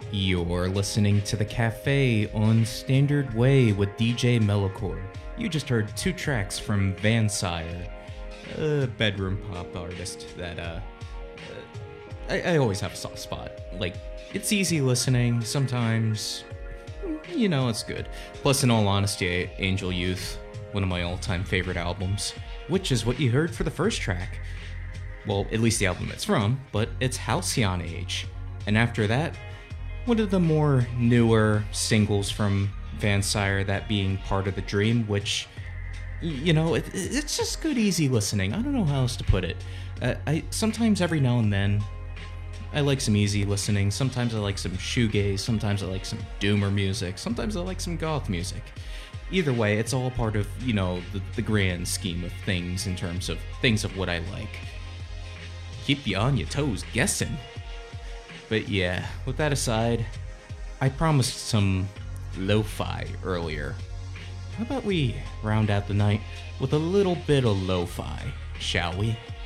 You're listening to The Cafe on Standard Way with DJ Melocore. You just heard two tracks from Vansire, a bedroom pop artist that I always have a soft spot. Like, it's easy listening, sometimes, it's good. Plus, in all honesty, Angel Youth, one of my all-time favorite albums, which is what you heard for the first track. Well, at least the album it's from, but it's Halcyon Age. And after that, one of the more newer singles from Vansire, that being Part of the Dream, which, it's just good, easy listening. I don't know how else to put it. I sometimes, every now and then, I like some easy listening. Sometimes I like some shoegaze. Sometimes I like some doomer music. Sometimes I like some goth music. Either way, it's all part of, the grand scheme of things in terms of things of what I like. Keep you on your toes guessing. But yeah, with that aside, I promised some lo-fi earlier. How about we round out the night with a little bit of lo-fi, shall we?